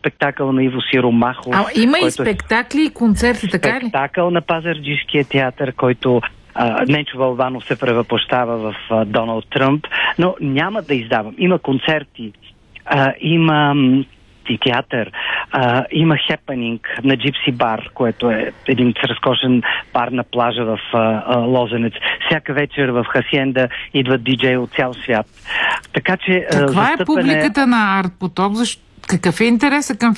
спектакъл на Иво Сиромахов. Има и спектакли и концерти, така ли? Спектакъл на Пазарджишкия театър, който Ненчо Вълбанов се превъплъщава в Доналд Тръмп, но няма да издавам. Има концерти, има театър, има хепанинг на Джипси бар, което е един разкошен бар на плажа в Лозенец. Всяка вечер в Хасиенда идват диджеи от цял свят. Така че каква е публиката на Арт Поток? Какъв е интересът към